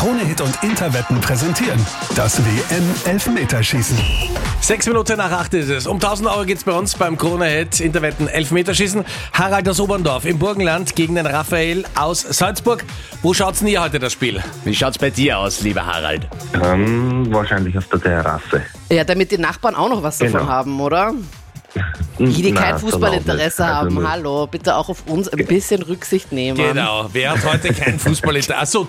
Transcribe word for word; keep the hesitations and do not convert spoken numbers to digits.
Krone-Hit und Interwetten präsentieren das W M-Elfmeterschießen. Sechs Minuten nach acht ist es. Um tausend Euro geht's bei uns beim Krone-Hit Interwetten Elfmeterschießen. Harald aus Oberndorf im Burgenland gegen den Raphael aus Salzburg. Wo schaut's denn ihr heute das Spiel? Wie schaut's bei dir aus, lieber Harald? Ähm, wahrscheinlich auf der Terrasse. Ja, damit die Nachbarn auch noch was davon Genau. haben, oder? Die, die kein Nein, Fußballinteresse so laut nicht. haben, hallo, bitte auch auf uns ein bisschen Rücksicht nehmen. Genau. Wer hat heute kein Fußballinteresse? Achso,